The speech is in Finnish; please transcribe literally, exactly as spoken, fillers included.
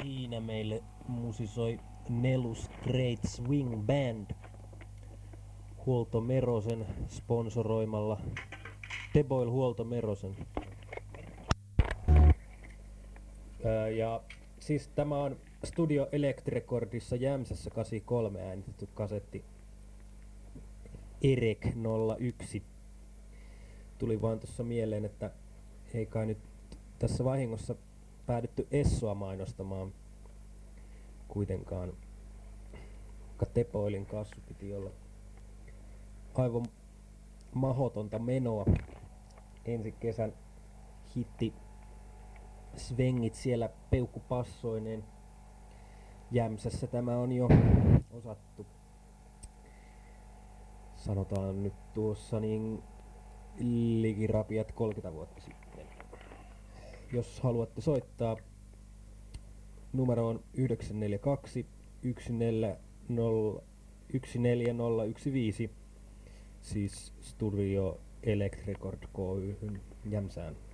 Siinä meille musisoi Nelus Great Swing Band Huolto Merosen sponsoroimalla Teboil Huolto Merosen. Öö, ja siis tämä on Studio Elect-rekordissa Jämsässä kahdeksankymmentäkolme äänitetty kasetti Erek nolla yksi. Tuli vaan tuossa mieleen, että ei kai nyt tässä vahingossa päädytty Essoa mainostamaan kuitenkaan. Teboilin kassu piti olla aivan mahotonta menoa. Ensi kesän hitti svengit siellä peukkupassoineen. Jämsässä tämä on jo osattu. Sanotaan nyt tuossa niin likirapiat kolmekymmentä vuotta sitten. Jos haluatte soittaa, numero on yhdeksän neljä kaksi yksi neljä nolla yksi viisi, siis Studio Elect Record Oy:hyn Jämsään.